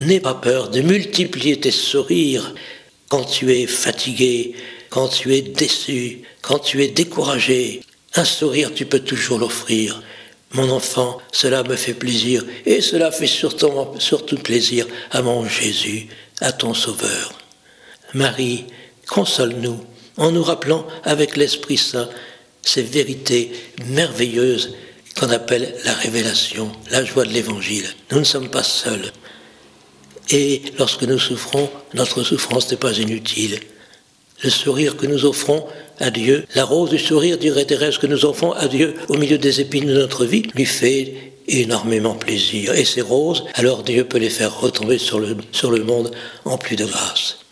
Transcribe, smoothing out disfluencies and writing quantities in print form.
N'aie pas peur de multiplier tes sourires quand tu es fatigué, quand tu es déçu, quand tu es découragé. Un sourire, tu peux toujours l'offrir. Mon enfant, cela me fait plaisir et cela fait surtout plaisir à mon Jésus, à ton Sauveur. Marie, console-nous en nous rappelant avec l'Esprit Saint ces vérités merveilleuses qu'on appelle la révélation, la joie de l'Évangile. Nous ne sommes pas seuls. Et lorsque nous souffrons, notre souffrance n'est pas inutile. Le sourire que nous offrons à Dieu, la rose du sourire, dirait Thérèse, que nous offrons à Dieu au milieu des épines de notre vie, lui fait énormément plaisir. Et ces roses, alors Dieu peut les faire retomber sur le monde en pluie de grâce.